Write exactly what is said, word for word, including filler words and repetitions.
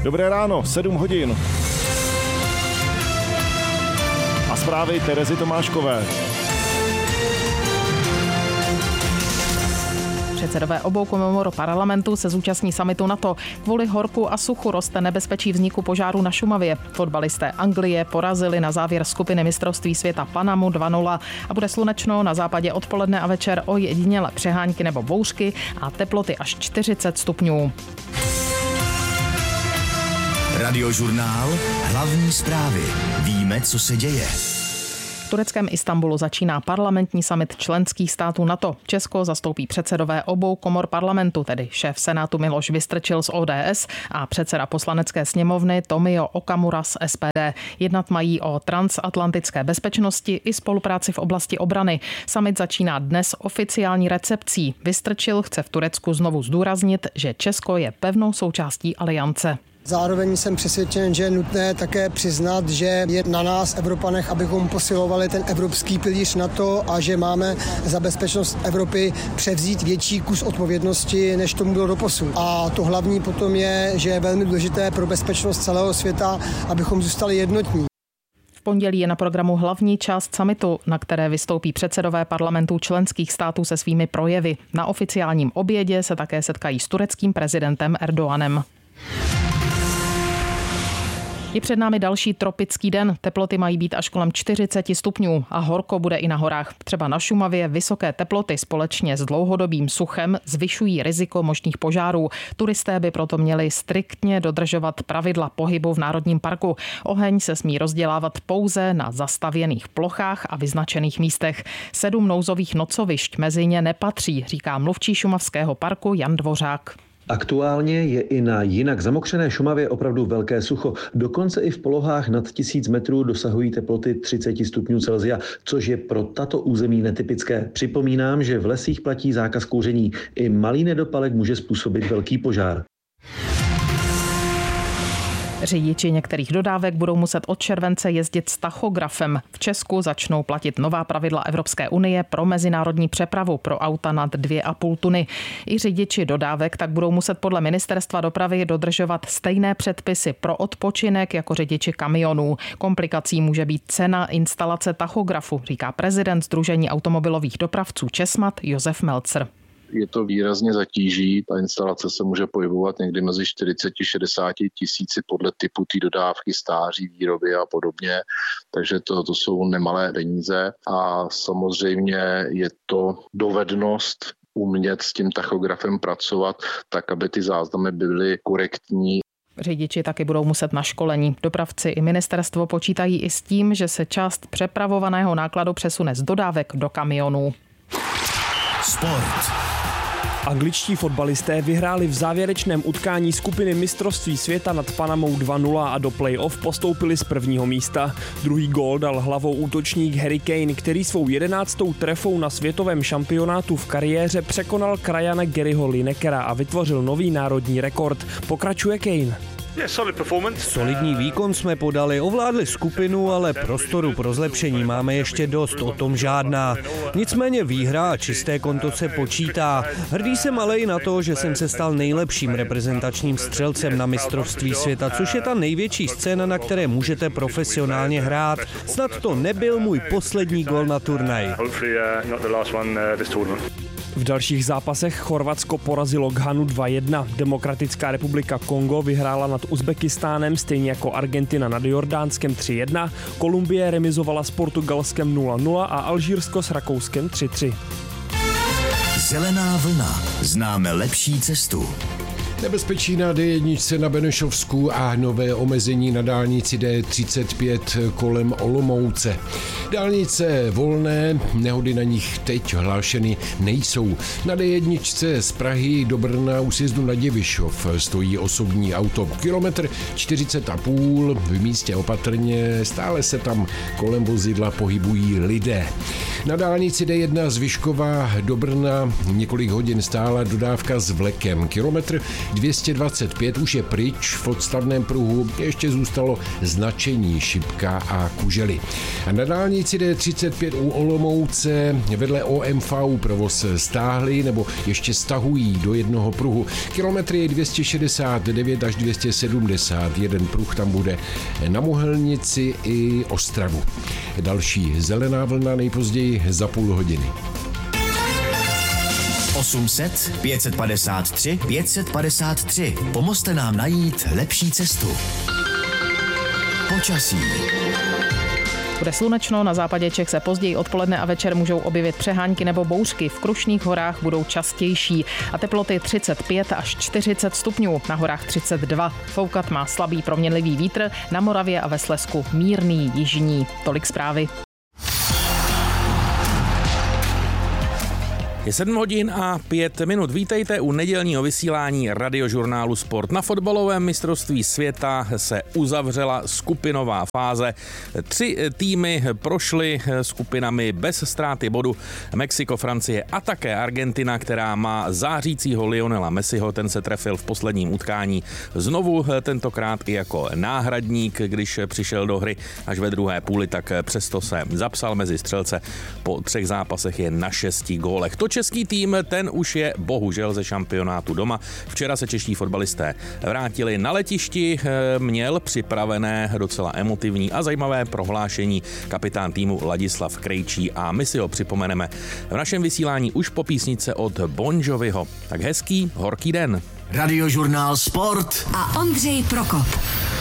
Dobré ráno, sedm hodin. A zprávy Terezy Tomáškové. Předsedové obou komor parlamentu se zúčastní summitu NATO. Kvůli horku a suchu roste nebezpečí vzniku požáru na Šumavě. Fotbalisté Anglie porazili na závěr skupiny mistrovství světa Panamu dva nula a bude slunečno, na západě odpoledne a večer ojediněle přehánky nebo bouřky a teploty až čtyřicet stupňů. Radiožurnál, hlavní zprávy. Víme, co se děje. V tureckém Istanbulu začíná parlamentní summit členských států NATO. Česko zastoupí předsedové obou komor parlamentu, tedy šéf Senátu Miloš Vystrčil z O D S a předseda poslanecké sněmovny Tomio Okamura z S P D. Jednat mají o transatlantické bezpečnosti i spolupráci v oblasti obrany. Summit začíná dnes oficiální recepcí. Vystrčil chce v Turecku znovu zdůraznit, že Česko je pevnou součástí aliance. Zároveň jsem přesvědčen, že je nutné také přiznat, že je na nás, Evropanech, abychom posilovali ten evropský pilíř NATO a že máme za bezpečnost Evropy převzít větší kus odpovědnosti, než tomu bylo doposud. A to hlavní potom je, že je velmi důležité pro bezpečnost celého světa, abychom zůstali jednotní. V pondělí je na programu hlavní část summitu, na které vystoupí předsedové parlamentů členských států se svými projevy. Na oficiálním obědě se také setkají s tureckým prezidentem Erdoganem. Je před námi další tropický den. Teploty mají být až kolem čtyřicet stupňů a horko bude i na horách. Třeba na Šumavě vysoké teploty společně s dlouhodobým suchem zvyšují riziko možných požárů. Turisté by proto měli striktně dodržovat pravidla pohybu v národním parku. Oheň se smí rozdělávat pouze na zastavěných plochách a vyznačených místech. Sedm nouzových nocovišť mezi ně nepatří, říká mluvčí šumavského parku Jan Dvořák. Aktuálně je i na jinak zamokřené Šumavě opravdu velké sucho. Dokonce i v polohách nad tisíc metrů dosahují teploty třicet stupňů Celsia, což je pro tato území netypické. Připomínám, že v lesích platí zákaz kouření. I malý nedopalek může způsobit velký požár. Řidiči některých dodávek budou muset od července jezdit s tachografem. V Česku začnou platit nová pravidla Evropské unie pro mezinárodní přepravu pro auta nad dvě a půl tuny. I řidiči dodávek tak budou muset podle ministerstva dopravy dodržovat stejné předpisy pro odpočinek jako řidiči kamionů. Komplikací může být cena instalace tachografu, říká prezident Sdružení automobilových dopravců Česmat Josef Melcer. Je to výrazně zatíží, ta instalace se může pohybovat někdy mezi čtyřicet až šedesát tisíci podle typu té dodávky, stáří, výroby a podobně, takže to, to jsou nemalé peníze a samozřejmě je to dovednost umět s tím tachografem pracovat tak, aby ty záznamy byly korektní. Řidiči taky budou muset na školení. Dopravci i ministerstvo počítají i s tím, že se část přepravovaného nákladu přesune z dodávek do kamionů. Sport. Angličtí fotbalisté vyhráli v závěrečném utkání skupiny mistrovství světa nad Panamou dva nula a do play-off postoupili z prvního místa. Druhý gól dal hlavou útočník Harry Kane, který svou jedenáctou trefou na světovém šampionátu v kariéře překonal krajana Garyho Linekera a vytvořil nový národní rekord. Pokračuje Kane. Solidní výkon jsme podali, ovládli skupinu, ale prostoru pro zlepšení máme ještě dost, o tom žádná. Nicméně výhra a čisté konto se počítá. Hrdý jsem ale i na to, že jsem se stal nejlepším reprezentačním střelcem na mistrovství světa, což je ta největší scéna, na které můžete profesionálně hrát. Snad to nebyl můj poslední gól na turnaji. V dalších zápasech Chorvatsko porazilo Ghanu dva jedna. Demokratická republika Kongo vyhrála nad Uzbekistánem, stejně jako Argentina nad Jordánskem tři jedna. Kolumbie remizovala s Portugalskem nula nula a Alžírsko s Rakouskem tři tři. Zelená vlna. Známe lepší cestu. Nebezpečí na D jedna na Benešovsku a nové omezení na dálnici D třicet pět kolem Olomouce. Dálnice volné, nehody na nich teď hlášeny nejsou. Na D jedna z Prahy do Brna u sjezdu na Děvišov stojí osobní auto. Kilometr čtyřicet a půl, v místě opatrně, stále se tam kolem vozidla pohybují lidé. Na dálnici D jedna z Vyškova do Brna několik hodin stála dodávka s vlekem. Kilometr dvě stě dvacet pět už je pryč, v odstavném pruhu ještě zůstalo značení Šipka a Kužely. A na dálnici D třicet pět u Olomouce vedle O M V provoz stáhli nebo ještě stahují do jednoho pruhu. Kilometry je dvě stě šedesát devět až dvě stě sedmdesát. Jeden pruh tam bude na Mohelnici i Ostravu. Další zelená vlna nejpozději za půl hodiny. osm set, pět set padesát tři, pět set padesát tři. Pomozte nám najít lepší cestu. Počasí. Bude slunečno, na západě Čech se později odpoledne a večer můžou objevit přehánky nebo bouřky. V Krušných horách budou častější a teploty třicet pět až čtyřicet stupňů, na horách třicet dva. Foukat má slabý proměnlivý vítr, na Moravě a ve Slezsku mírný jižní. Tolik zprávy. Je sedm hodin a pět minut. Vítejte u nedělního vysílání Radiožurnálu Sport. Na fotbalovém mistrovství světa se uzavřela skupinová fáze. Tři týmy prošly skupinami bez ztráty bodu. Mexiko, Francie a také Argentina, která má zářícího Lionela Messiho. Ten se trefil v posledním utkání znovu, tentokrát i jako náhradník, když přišel do hry až ve druhé půli, tak přesto se zapsal mezi střelce. Po třech zápasech je na šesti gólech. To český tým, ten už je bohužel ze šampionátu doma. Včera se čeští fotbalisté vrátili na letišti, měl připravené docela emotivní a zajímavé prohlášení kapitán týmu Ladislav Krejčí a my si ho připomeneme v našem vysílání už po písnice od Bon Joviho. Tak hezký, horký den. Radiožurnál Sport a Ondřej Prokop.